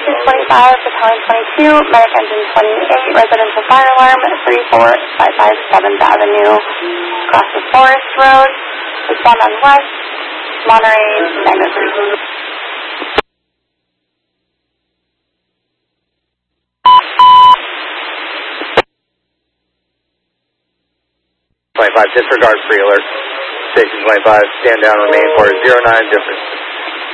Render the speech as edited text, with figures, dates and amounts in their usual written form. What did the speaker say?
Altitude 25, Battalion 22, Medic Engine 28, Residential Fire Alarm, 3455 7th Avenue, across the Forest Road. Respond on West, Monterey, 903. 25, disregard free alert. Station 25, stand down, remain for 09 difference.